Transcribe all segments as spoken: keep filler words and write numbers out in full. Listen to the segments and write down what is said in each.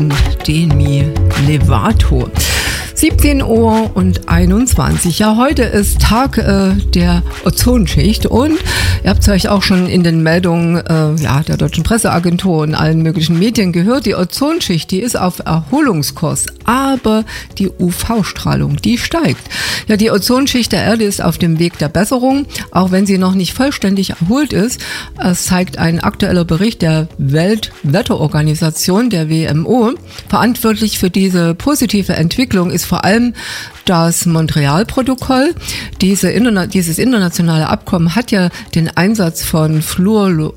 Demi Lovato. siebzehn Uhr und einundzwanzig. Ja, heute ist Tag äh, der Ozonschicht und ihr habt es euch auch schon in den Meldungen äh, ja, der Deutschen Presseagentur und allen möglichen Medien gehört. Die Ozonschicht, die ist auf Erholungskurs, aber die U V-Strahlung, die steigt. Ja, die Ozonschicht der Erde ist auf dem Weg der Besserung, auch wenn sie noch nicht vollständig erholt ist. Es zeigt ein aktueller Bericht der Weltwetterorganisation, der W M O. Verantwortlich für diese positive Entwicklung ist vor allem das Montreal-Protokoll. Diese interna- dieses internationale Abkommen hat ja den Einsatz von Fluor,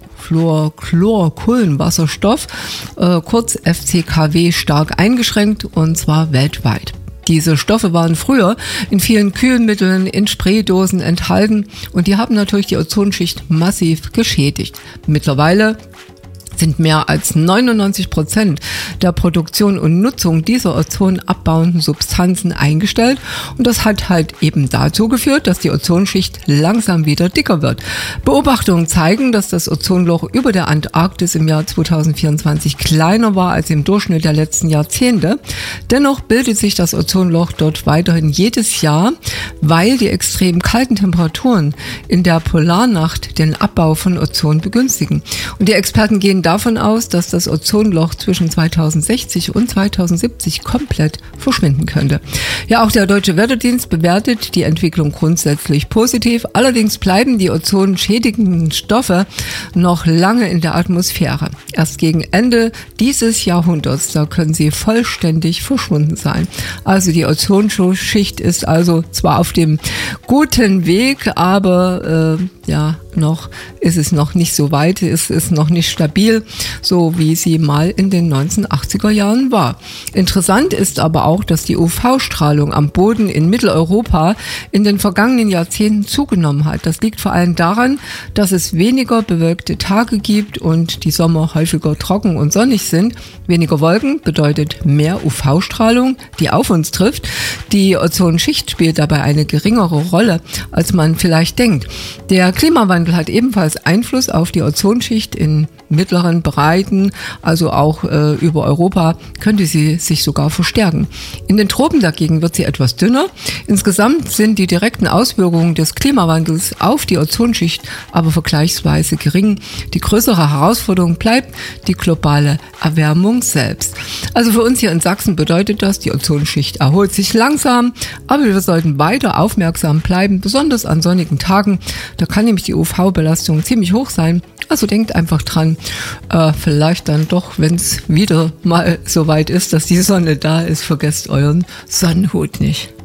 Fluorchlorkohlenwasserstoff, äh, kurz F C K W, stark eingeschränkt, und zwar weltweit. Diese Stoffe waren früher in vielen Kühlmitteln, in Spraydosen enthalten und die haben natürlich die Ozonschicht massiv geschädigt. Mittlerweile sind mehr als neunundneunzig Prozent der Produktion und Nutzung dieser ozonabbauenden Substanzen eingestellt. Und das hat halt eben dazu geführt, dass die Ozonschicht langsam wieder dicker wird. Beobachtungen zeigen, dass das Ozonloch über der Antarktis im Jahr zweitausendvierundzwanzig kleiner war als im Durchschnitt der letzten Jahrzehnte. Dennoch bildet sich das Ozonloch dort weiterhin jedes Jahr, weil die extrem kalten Temperaturen in der Polarnacht den Abbau von Ozon begünstigen. Und die Experten gehen davon aus, dass das Ozonloch zwischen zweitausendsechzig und zweitausendsiebzig komplett verschwinden könnte. Ja, auch der Deutsche Wetterdienst bewertet die Entwicklung grundsätzlich positiv. Allerdings bleiben die ozonschädigenden Stoffe noch lange in der Atmosphäre. Erst gegen Ende dieses Jahrhunderts, da können sie vollständig verschwunden sein. Also die Ozonschicht ist also zwar auf dem guten Weg, aber äh, ja, noch ist es noch nicht so weit, es ist noch nicht stabil, so wie sie mal in den neunzehnhundertachtziger Jahren war. Interessant ist aber auch, dass die U V-Strahlung am Boden in Mitteleuropa in den vergangenen Jahrzehnten zugenommen hat. Das liegt vor allem daran, dass es weniger bewölkte Tage gibt und die Sommer häufiger trocken und sonnig sind. Weniger Wolken bedeutet mehr U V-Strahlung, die auf uns trifft. Die Ozonschicht spielt dabei eine geringere Rolle, als man vielleicht denkt. Der Klimawandel hat ebenfalls Einfluss auf die Ozonschicht in mittleren Breiten, also auch äh, über Europa könnte sie sich sogar verstärken. In den Tropen dagegen wird sie etwas dünner. Insgesamt sind die direkten Auswirkungen des Klimawandels auf die Ozonschicht aber vergleichsweise gering. Die größere Herausforderung bleibt die globale Erwärmung selbst. Also für uns hier in Sachsen bedeutet das, die Ozonschicht erholt sich langsam, aber wir sollten weiter aufmerksam bleiben, besonders an sonnigen Tagen. Da kann nämlich die U V-Belastung ziemlich hoch sein. Also denkt einfach dran, äh, vielleicht dann doch, wenn es wieder mal so weit ist, dass die Sonne da ist, vergesst euren Sonnenhut nicht.